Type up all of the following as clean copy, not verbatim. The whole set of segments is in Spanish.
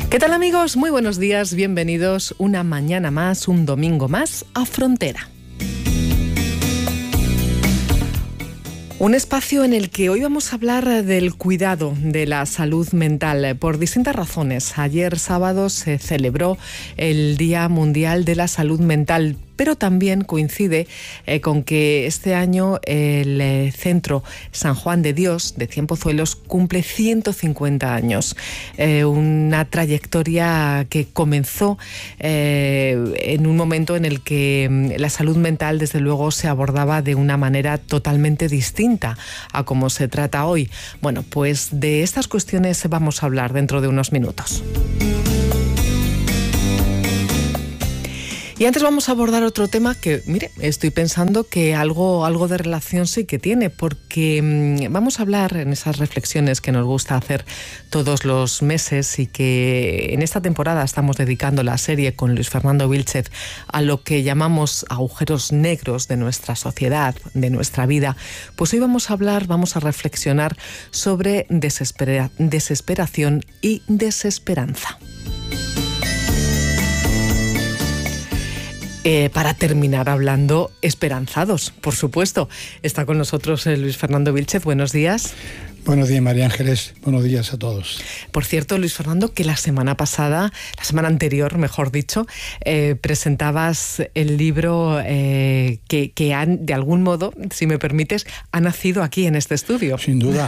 ¿Qué tal, amigos? Muy buenos días, bienvenidos una mañana más, un domingo más a Frontera. Un espacio en el que hoy vamos a hablar del cuidado de la salud mental por distintas razones. Ayer sábado se celebró el Día Mundial de la Salud Mental, pero también coincide con que este año el Centro San Juan de Dios de Cienpozuelos cumple 150 años. Una trayectoria que comenzó en un momento en el que la salud mental, desde luego, se abordaba de una manera totalmente distinta a como se trata hoy. Bueno, pues de estas cuestiones vamos a hablar dentro de unos minutos. Y antes vamos a abordar otro tema que, mire, estoy pensando que algo de relación sí que tiene, porque vamos a hablar en esas reflexiones que nos gusta hacer todos los meses y que en esta temporada estamos dedicando la serie con Luis Fernando Vilchez a lo que llamamos agujeros negros de nuestra sociedad, de nuestra vida. Pues hoy vamos a reflexionar sobre desesperación y desesperanza. Para terminar hablando esperanzados, por supuesto. Está con nosotros Luis Fernando Vilchez. Buenos días. Buenos días, María Ángeles. Buenos días a todos. Por cierto, Luis Fernando, que la semana anterior, mejor dicho, presentabas el libro que han, de algún modo, si me permites, ha nacido aquí en este estudio. Sin duda,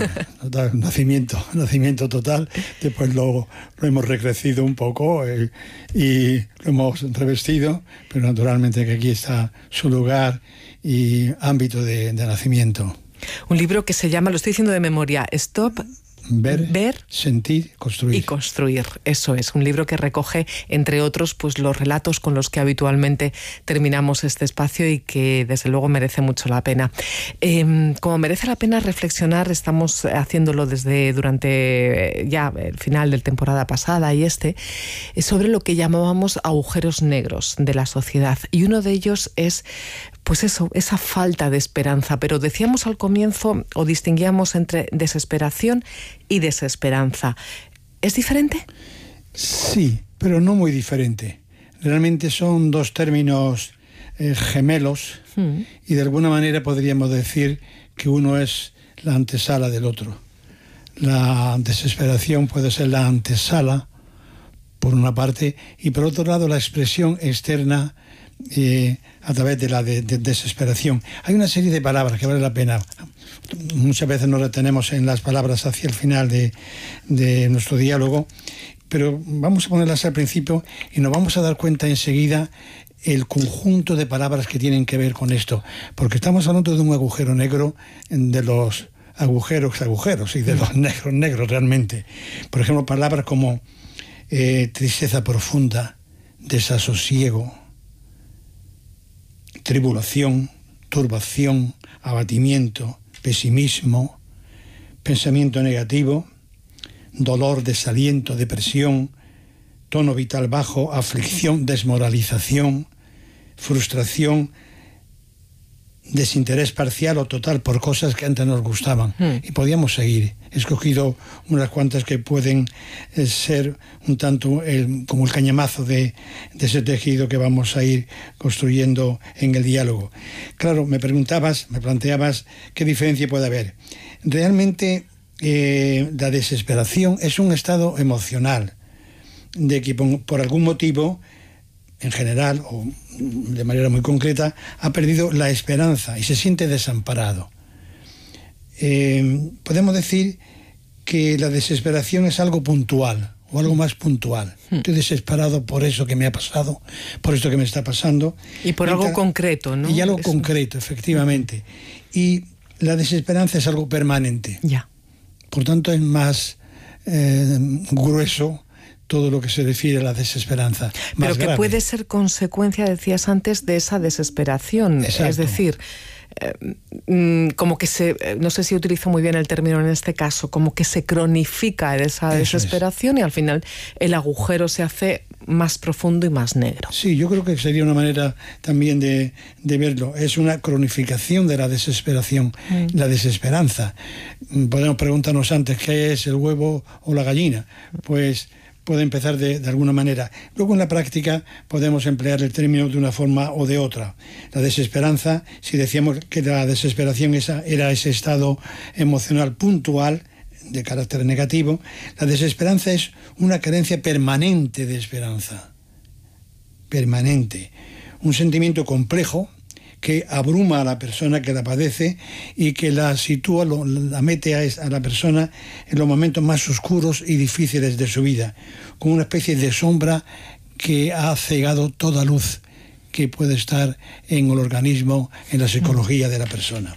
nacimiento total. Después lo hemos recrecido un poco y lo hemos revestido, pero naturalmente que aquí está su lugar y ámbito de nacimiento. Un libro que se llama, lo estoy diciendo de memoria, Stop, Ver, Sentir, Construir. Y Construir, eso es. Un libro que recoge, entre otros, pues los relatos con los que habitualmente terminamos este espacio y que, desde luego, merece mucho la pena. Como merece la pena reflexionar, estamos haciéndolo durante ya el final de la temporada pasada y sobre lo que llamábamos agujeros negros de la sociedad. Y uno de ellos es, pues eso, esa falta de esperanza. Pero decíamos al comienzo, o distinguíamos entre desesperación y desesperanza. ¿Es diferente? Sí, pero no muy diferente. Realmente son dos términos gemelos y de alguna manera podríamos decir que uno es la antesala del otro. La desesperación puede ser la antesala, por una parte, y por otro lado la expresión externa a través de la desesperación. Hay una serie de palabras que vale la pena. Muchas veces nos retenemos en las palabras hacia el final de nuestro diálogo, pero vamos a ponerlas al principio y nos vamos a dar cuenta enseguida el conjunto de palabras que tienen que ver con esto, porque estamos hablando de un agujero negro, de los agujeros y de los negros realmente. Por ejemplo, palabras como tristeza profunda, desasosiego, tribulación, turbación, abatimiento, pesimismo, pensamiento negativo, dolor, desaliento, depresión, tono vital bajo, aflicción, desmoralización, frustración, desinterés parcial o total por cosas que antes nos gustaban. Y podíamos seguir. He escogido unas cuantas que pueden ser un tanto como el cañamazo de ese tejido que vamos a ir construyendo en el diálogo. Claro, me planteabas qué diferencia puede haber. Realmente la desesperación es un estado emocional de que por algún motivo, en general o de manera muy concreta, ha perdido la esperanza y se siente desamparado. Podemos decir que la desesperación es algo puntual o algo más puntual. Estoy desesperado por eso que me ha pasado, por esto que me está pasando. Y por algo concreto, ¿no? Y algo concreto, efectivamente. Y la desesperanza es algo permanente. Ya. Por tanto, es más grueso todo lo que se refiere a la desesperanza. Pero que puede ser consecuencia, decías antes, de esa desesperación. Exacto. Es decir, como que no sé si utilizo muy bien el término en este caso, como que se cronifica esa desesperación y al final el agujero se hace más profundo y más negro. Sí, yo creo que sería una manera también de verlo. Es una cronificación de la desesperación, la desesperanza. Podemos preguntarnos antes qué es el huevo o la gallina. Pues puede empezar de alguna manera. Luego en la práctica podemos emplear el término de una forma o de otra. La desesperanza, si decíamos que la desesperación era ese estado emocional puntual de carácter negativo, la desesperanza es una carencia permanente de esperanza. Permanente. Un sentimiento complejo que abruma a la persona que la padece y que la sitúa, la mete a la persona en los momentos más oscuros y difíciles de su vida, como una especie de sombra que ha cegado toda luz que puede estar en el organismo, en la psicología de la persona.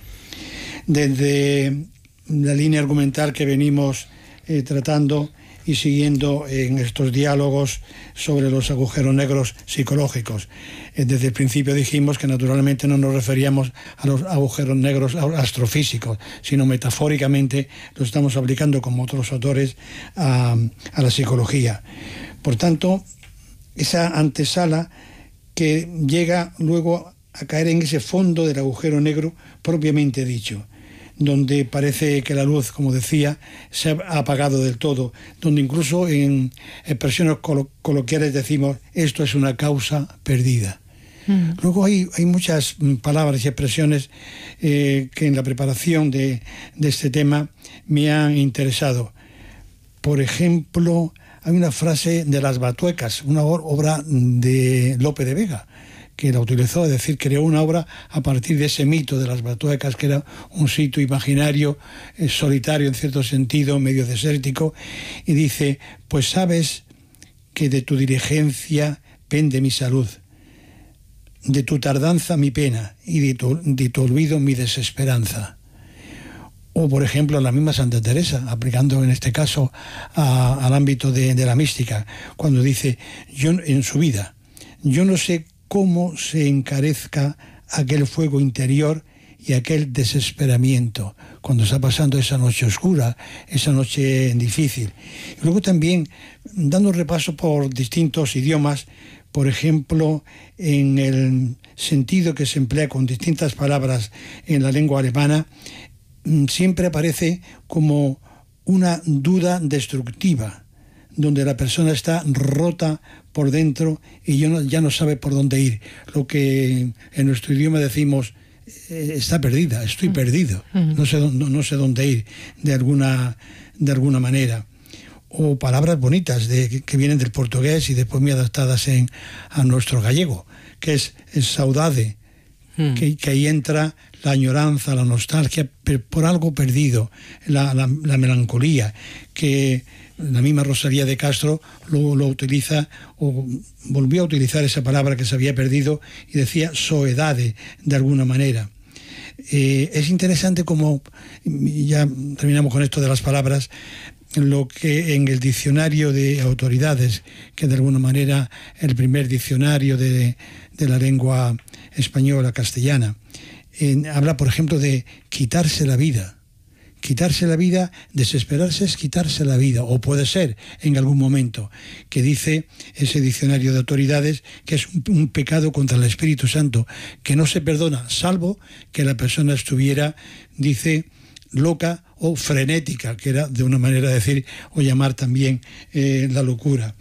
Desde la línea argumental que venimos tratando y siguiendo en estos diálogos sobre los agujeros negros psicológicos. Desde el principio dijimos que naturalmente no nos referíamos a los agujeros negros astrofísicos, sino metafóricamente lo estamos aplicando como otros autores a la psicología. Por tanto, esa antesala que llega luego a caer en ese fondo del agujero negro propiamente dicho, donde parece que la luz, como decía, se ha apagado del todo, donde incluso en expresiones coloquiales decimos esto es una causa perdida. Luego hay muchas palabras y expresiones que en la preparación de este tema me han interesado. Por ejemplo, hay una frase de Las Batuecas, una obra de Lope de Vega, que la utilizó, es decir, creó una obra a partir de ese mito de las Batuecas, que era un sitio imaginario, solitario en cierto sentido, medio desértico, y dice, pues sabes que de tu diligencia pende mi salud, de tu tardanza mi pena, y de tu olvido mi desesperanza. O, por ejemplo, la misma Santa Teresa, aplicando en este caso al ámbito de la mística, cuando dice, yo en su vida, yo no sé cómo se encarezca aquel fuego interior y aquel desesperamiento cuando está pasando esa noche oscura, esa noche difícil. Y luego también, dando un repaso por distintos idiomas, por ejemplo, en el sentido que se emplea con distintas palabras en la lengua alemana, siempre aparece como una duda destructiva, donde la persona está rota por dentro y ya no sabe por dónde ir. Lo que en nuestro idioma decimos, está perdida, estoy perdido, no sé dónde ir, de alguna manera. O palabras bonitas que vienen del portugués y después muy adaptadas a nuestro gallego, que es saudade, que ahí entra la añoranza, la nostalgia por algo perdido, la melancolía, que la misma Rosalía de Castro lo utiliza, o volvió a utilizar esa palabra que se había perdido y decía soedade, de alguna manera. Es interesante como, ya terminamos con esto de las palabras, lo que en el diccionario de autoridades, que de alguna manera el primer diccionario de la lengua española, castellana, habla, por ejemplo, de quitarse la vida. Quitarse la vida, desesperarse es quitarse la vida, o puede ser en algún momento, que dice ese diccionario de autoridades que es un pecado contra el Espíritu Santo, que no se perdona, salvo que la persona estuviera, dice, loca o frenética, que era de una manera de decir o llamar también la locura.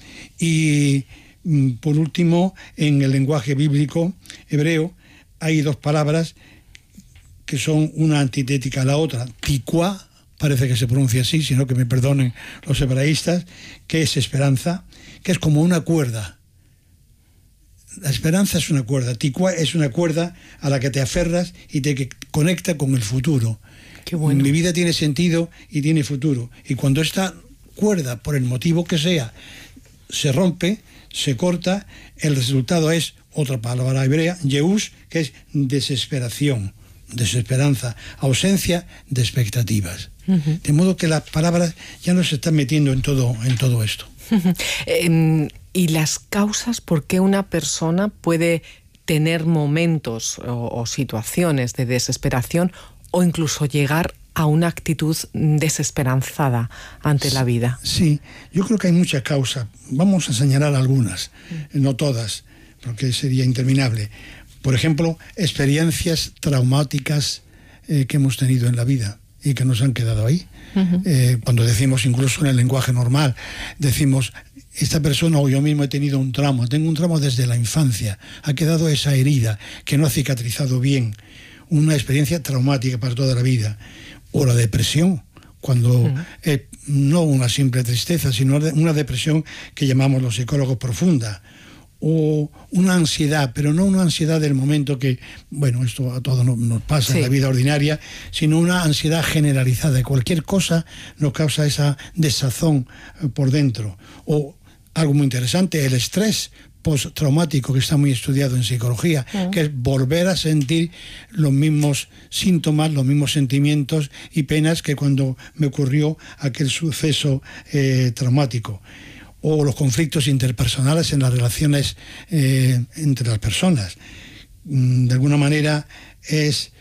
Y por último, en el lenguaje bíblico hebreo hay dos palabras que son una antitética a la otra. Ticuá, parece que se pronuncia así, sino que me perdonen los hebraístas, que es esperanza, que es como una cuerda. La esperanza es una cuerda, ticuá es una cuerda a la que te aferras y te conecta con el futuro. Qué bueno. Mi vida tiene sentido y tiene futuro. Y cuando esta cuerda, por el motivo que sea, se rompe, se corta, el resultado es otra palabra hebrea, yeús, que es desesperación, desesperanza, ausencia de expectativas. De modo que las palabras ya no se están metiendo en todo esto. ¿Y las causas por qué una persona puede tener momentos o situaciones de desesperación o incluso llegar a una actitud desesperanzada ante la vida? Sí, yo creo que hay muchas causas. Vamos a señalar algunas, no todas, porque sería interminable. Por ejemplo, experiencias traumáticas que hemos tenido en la vida, y que nos han quedado ahí. Cuando decimos, incluso en el lenguaje normal, decimos, esta persona o yo mismo he tenido un trauma, tengo un trauma desde la infancia, ha quedado esa herida que no ha cicatrizado bien, una experiencia traumática para toda la vida. O la depresión, cuando no una simple tristeza, sino una depresión que llamamos los psicólogos profunda. O una ansiedad, pero no una ansiedad del momento que, bueno, esto a todos nos pasa en la vida ordinaria, sino una ansiedad generalizada. Cualquier cosa nos causa esa desazón por dentro. O algo muy interesante, el estrés postraumático, que está muy estudiado en psicología, que es volver a sentir los mismos síntomas, los mismos sentimientos y penas que cuando me ocurrió aquel suceso traumático. O los conflictos interpersonales en las relaciones entre las personas. De alguna manera es